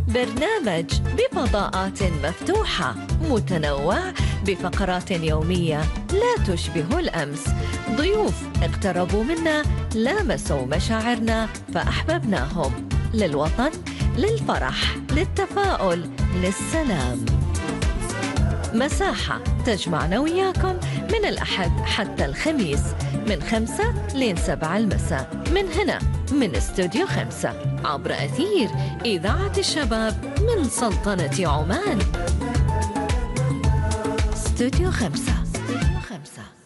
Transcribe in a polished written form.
برنامج بفضاءات مفتوحة متنوع بفقرات يومية لا تشبه الأمس. ضيوف اقتربوا منا، لامسوا مشاعرنا فأحببناهم. للوطن، للفرح، للتفاؤل، للسلام. مساحة تجمعنا وياكم من الأحد حتى الخميس من 5 لين 7 المساء، من هنا من استوديو 5 عبر أثير إذاعة الشباب من سلطنة عمان. استوديو 5.